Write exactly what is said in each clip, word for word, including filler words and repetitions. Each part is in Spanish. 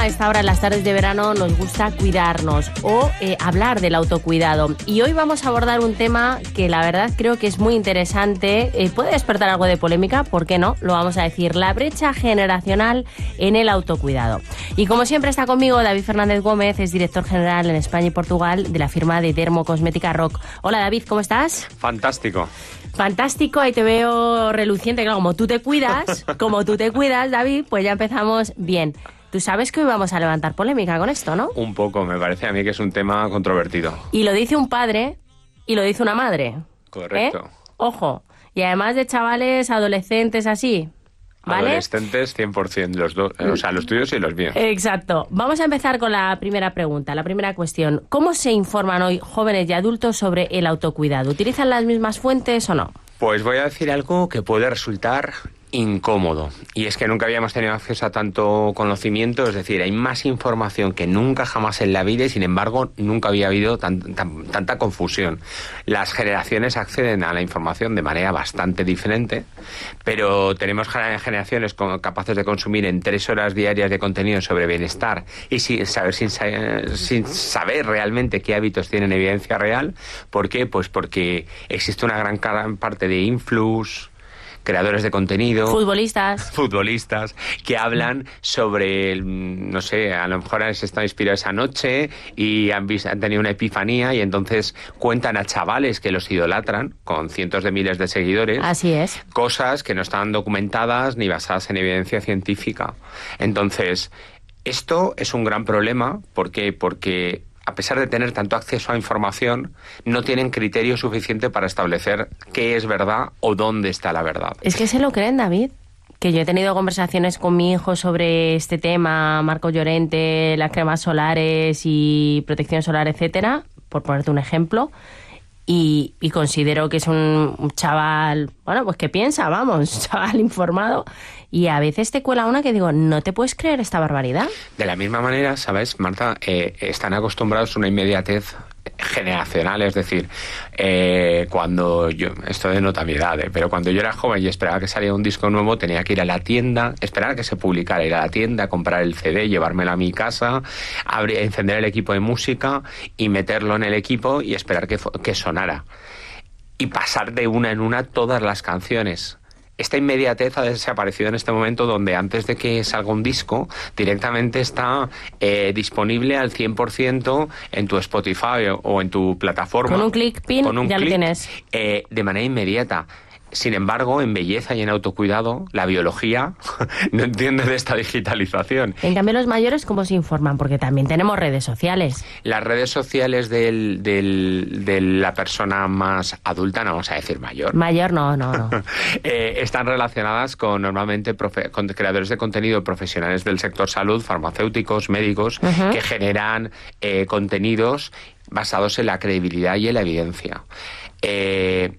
a esta hora en las tardes de verano nos gusta cuidarnos o eh, hablar del autocuidado. Y hoy vamos a abordar un tema que la verdad creo que es muy interesante. Eh, puede despertar algo de polémica, ¿por qué no? Lo vamos a decir, la brecha generacional en el autocuidado. Y como siempre está conmigo David Fernández Gómez, es director general en España y Portugal de la firma de Dermocosmética Rock. Hola David, ¿cómo estás? Fantástico. Fantástico, ahí te veo reluciente, claro, como tú te cuidas, como tú te cuidas, David, pues ya empezamos bien. Tú sabes que hoy vamos a levantar polémica con esto, ¿no? Un poco, me parece a mí que es un tema controvertido. Y lo dice un padre y lo dice una madre. Correcto. ¿Eh? Ojo, y además de chavales, adolescentes, así, ¿vale? Adolescentes cien por ciento, los dos, o sea, los tuyos y los míos. Exacto. Vamos a empezar con la primera pregunta, la primera cuestión. ¿Cómo se informan hoy jóvenes y adultos sobre el autocuidado? ¿Utilizan las mismas fuentes o no? Pues voy a decir algo que puede resultar incómodo, y es que nunca habíamos tenido acceso a tanto conocimiento, es decir, hay más información que nunca jamás en la vida y sin embargo nunca había habido tan, tan, tanta confusión. Las generaciones acceden a la información de manera bastante diferente, pero tenemos generaciones capaces de consumir en tres horas diarias de contenido sobre bienestar y sin saber, sin, sin saber realmente qué hábitos tienen evidencia real. ¿Por qué? Pues porque existe una gran parte de influx, creadores de contenido, futbolistas, futbolistas que hablan sobre, no sé, a lo mejor han estado inspirados esa noche y han, visto, han tenido una epifanía y entonces cuentan a chavales que los idolatran con cientos de miles de seguidores. Así es. Cosas que no están documentadas ni basadas en evidencia científica. Entonces, esto es un gran problema. ¿Por qué? Porque a pesar de tener tanto acceso a información, no tienen criterio suficiente para establecer qué es verdad o dónde está la verdad. Es que se lo creen, David. Que yo he tenido conversaciones con mi hijo sobre este tema, Marco Llorente, las cremas solares y protección solar, etcétera, por ponerte un ejemplo. Y, y considero que es un, un chaval, bueno, pues que piensa, vamos, un chaval informado. Y a veces te cuela una que digo, ¿no te puedes creer esta barbaridad? De la misma manera, ¿sabes, Marta? Eh, están acostumbrados a una inmediatez generacional, es decir, eh, cuando yo, esto denota mi edad, eh, pero cuando yo era joven y esperaba que saliera un disco nuevo, tenía que ir a la tienda, esperar a que se publicara, ir a la tienda, comprar el C D, llevármelo a mi casa, abrir, encender el equipo de música y meterlo en el equipo y esperar que, que sonara. Y pasar de una en una todas las canciones. Esta inmediatez ha desaparecido en este momento, donde antes de que salga un disco directamente está eh, disponible al cien por ciento en tu Spotify o, o en tu plataforma. Con un clic, pin, con un ya clic, lo tienes. Eh, de manera inmediata. Sin embargo, en belleza y en autocuidado, la biología no entiende de esta digitalización. En cambio, los mayores, ¿cómo se informan? Porque también tenemos redes sociales. Las redes sociales del, del, de la persona más adulta, no vamos a decir mayor. Mayor, no, no, no. eh, están relacionadas con, normalmente, profe, con creadores de contenido profesionales del sector salud, farmacéuticos, médicos, uh-huh. que generan eh, contenidos basados en la credibilidad y en la evidencia. Eh...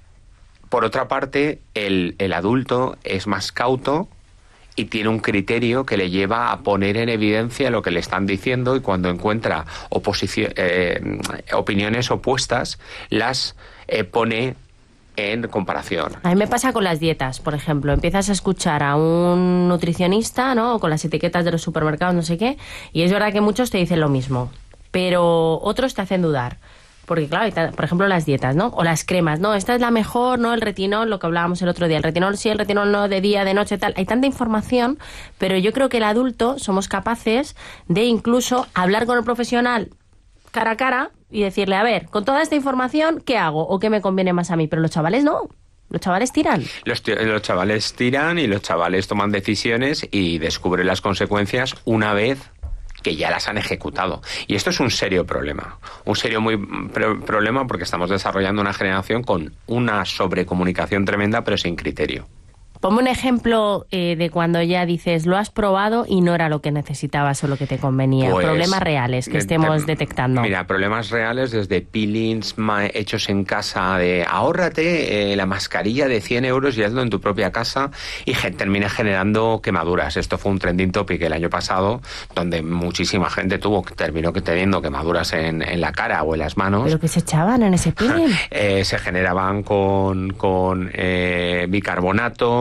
Por otra parte, el, el adulto es más cauto y tiene un criterio que le lleva a poner en evidencia lo que le están diciendo, y cuando encuentra oposición, eh, opiniones opuestas, las eh, pone en comparación. A mí me pasa con las dietas, por ejemplo. Empiezas a escuchar a un nutricionista, ¿no?, con las etiquetas de los supermercados, no sé qué, y es verdad que muchos te dicen lo mismo, pero otros te hacen dudar. Porque claro, por ejemplo, las dietas, ¿no? O las cremas, ¿no? Esta es la mejor, ¿no? El retinol, lo que hablábamos el otro día. El retinol sí, el retinol no, de día, de noche, tal. Hay tanta información, pero yo creo que el adulto somos capaces de incluso hablar con el profesional cara a cara y decirle, a ver, con toda esta información, ¿qué hago? ¿O qué me conviene más a mí? Pero los chavales no. Los chavales tiran. Los, los chavales tiran y los chavales toman decisiones y descubren las consecuencias una vez que ya las han ejecutado. Y esto es un serio problema. Un serio muy pro- problema porque estamos desarrollando una generación con una sobrecomunicación tremenda, pero sin criterio. Ponme un ejemplo eh, de cuando ya dices, lo has probado y no era lo que necesitabas o lo que te convenía. Pues, problemas reales que estemos de, detectando. Mira, problemas reales desde peelings ma- hechos en casa de ahórrate eh, la mascarilla de cien euros y hazlo en tu propia casa, y ge- termina generando quemaduras. Esto fue un trending topic el año pasado, donde muchísima gente tuvo terminó teniendo quemaduras en, en la cara o en las manos. ¿Pero qué se echaban en ese peeling? eh, se generaban con, con eh, bicarbonato,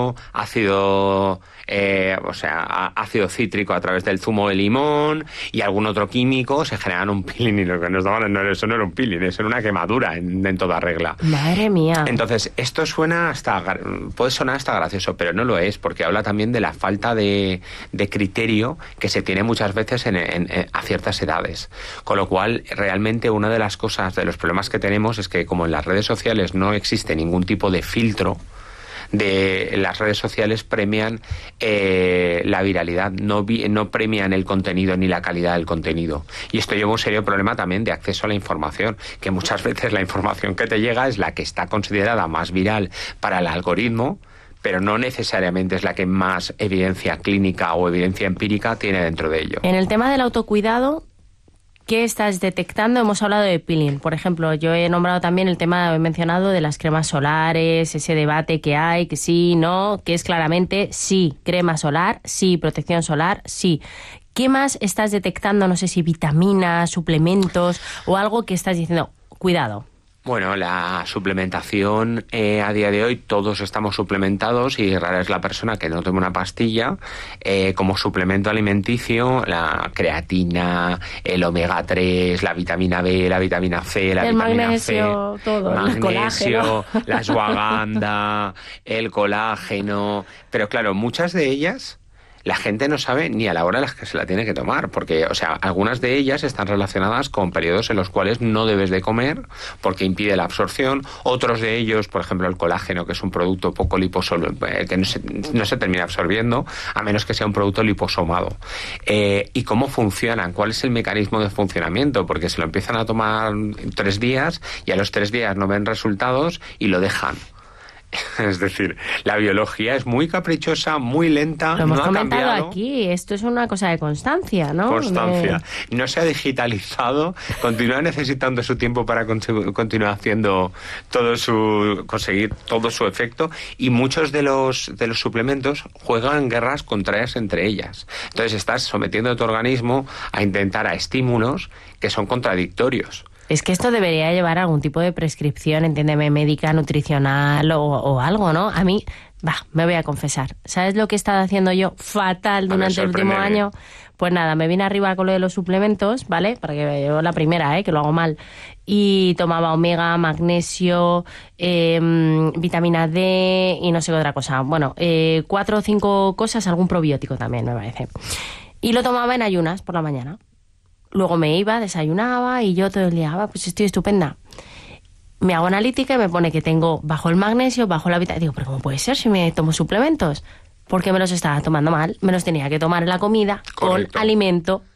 magnesio, ácido, eh, o sea, ácido cítrico a través del zumo de limón y algún otro químico, se generan un peeling, y lo que nos daban, no, eso no era un peeling, eso era una quemadura en, en toda regla. Madre mía. Entonces, esto suena hasta, puede sonar hasta gracioso, pero no lo es, porque habla también de la falta de, de criterio que se tiene muchas veces en, en, en, a ciertas edades. Con lo cual, realmente una de las cosas, de los problemas que tenemos es que como en las redes sociales no existe ningún tipo de filtro, de las redes sociales premian eh, la viralidad, no, vi, no premian el contenido ni la calidad del contenido. Y esto lleva un serio problema también de acceso a la información, que muchas veces la información que te llega es la que está considerada más viral para el algoritmo, pero no necesariamente es la que más evidencia clínica o evidencia empírica tiene dentro de ello. En el tema del autocuidado, ¿qué estás detectando? Hemos hablado de peeling. Por ejemplo, yo he nombrado también el tema, he mencionado, de las cremas solares, ese debate que hay, que sí, no, que es claramente sí, crema solar, sí, protección solar, sí. ¿Qué más estás detectando? No sé si vitaminas, suplementos o algo que estás diciendo, cuidado. Bueno, la suplementación eh, a día de hoy todos estamos suplementados y rara es la persona que no tome una pastilla eh, como suplemento alimenticio, la creatina, el omega tres, la vitamina B, la vitamina C, la el vitamina magnesio, C, todo, magnesio, el colágeno, la ashwagandha, el colágeno, pero claro, muchas de ellas la gente no sabe ni a la hora en la que se la tiene que tomar, porque, o sea, algunas de ellas están relacionadas con periodos en los cuales no debes de comer porque impide la absorción. Otros de ellos, por ejemplo, el colágeno, que es un producto poco liposomado, que no se, no se termina absorbiendo, a menos que sea un producto liposomado. Eh, ¿Y cómo funcionan? ¿Cuál es el mecanismo de funcionamiento? Porque se lo empiezan a tomar tres días y a los tres días no ven resultados y lo dejan. Es decir, la biología es muy caprichosa, muy lenta. Lo hemos no ha comentado cambiado. Aquí, esto es una cosa de constancia, ¿no? Constancia. De... No se ha digitalizado, continúa necesitando su tiempo para con- continuar haciendo todo su, conseguir todo su efecto, y muchos de los, de los suplementos juegan guerras contrarias entre ellas. Entonces estás sometiendo a tu organismo a intentar a estímulos que son contradictorios. Es que esto debería llevar algún tipo de prescripción, entiéndeme, médica, nutricional o, o algo, ¿no? A mí, va, me voy a confesar. ¿Sabes lo que he estado haciendo yo fatal durante el último año? Pues nada, me vine arriba con lo de los suplementos, ¿vale? Para que yo la primera, ¿eh? Que lo hago mal. Y tomaba omega, magnesio, eh, vitamina D y no sé qué otra cosa. Bueno, eh, cuatro o cinco cosas, algún probiótico también, me parece. Y lo tomaba en ayunas por la mañana. Luego me iba, desayunaba y yo todo el día, ah, pues estoy estupenda. Me hago analítica y me pone que tengo bajo el magnesio, bajo la vitamina. Digo, ¿pero cómo puede ser si me tomo suplementos? Porque me los estaba tomando mal, me los tenía que tomar en la comida. Correcto. Con alimento